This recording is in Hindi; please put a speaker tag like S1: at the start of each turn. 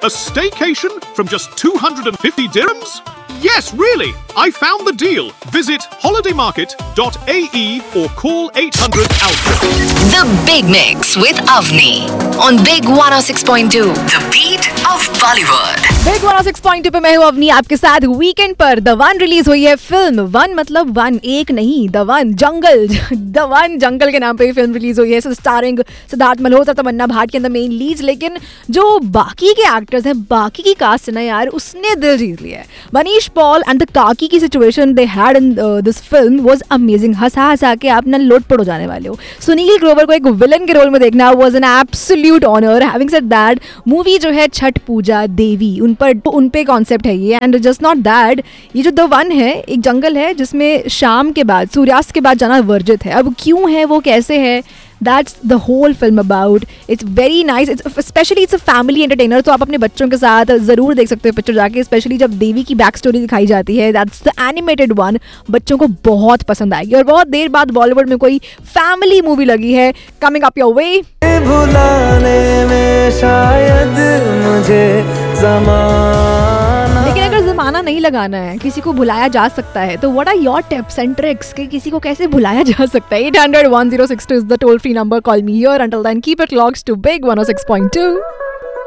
S1: A staycation from just 250 dirhams? Yes, really! I found the deal. Visit holidaymarket.ae or call 800-ALFRED.
S2: The Big Mix with Avni on Big 106.2, The Beat of Bollywood.
S3: Big 106.2 पे मैं हूँ अवनी आपके साथ। वीकेंड पर द वन रिलीज हुई है फिल्म। वन मतलब वन, एक नहीं, the one jungle. The one जंगल के नाम पे फिल्म रिलीज हुई है। स्टारिंग सिद्धार्थ मल्होत्रा, तमन्ना भाट के अंदर मेन लीड्स। लेकिन जो बाकी के एक्टर्स हैं, बाकी की कास्ट है ना यार, उसने दिल जीत लिया है। मनीष पॉल एंड द काकी की situation they had in this film was amazing. हंसा हंसा के आप ना लोटपोट हो जाने वाले हो। सुनील ग्रोवर को एक विलन के रोल में देखना was an absolute honour. Having said that, movie जो है छठ पूजा देवी उन पे कॉन्सेप्ट है ये। एंड जस्ट नॉट दैट, ये जो द वन है एक जंगल है जिसमें शाम के बाद, सूर्यास्त के बाद जाना वर्जित है। अब क्यों है वो, कैसे है, That's the whole film about. It's very nice. Especially it's a family entertainer. तो आप अपने बच्चों के साथ ज़रूर देख सकते हो पिक्चर जाके, स्पेशली जब देवी की बैक स्टोरी दिखाई जाती है। That's the animated one. बच्चों को बहुत पसंद आएगी। और बहुत देर बाद बॉलीवुड में कोई फैमिली मूवी लगी है, coming up your way.
S4: भुलाने में शायद मुझे
S3: लेकिन अगर ज़माना नहीं लगाना है, किसी को भुलाया जा सकता है, तो what are your tips and tricks कि किसी को कैसे भुलाया जा सकता है? 800-1062 is the toll free number. Call me here. Until then keep it locked to big 106.2.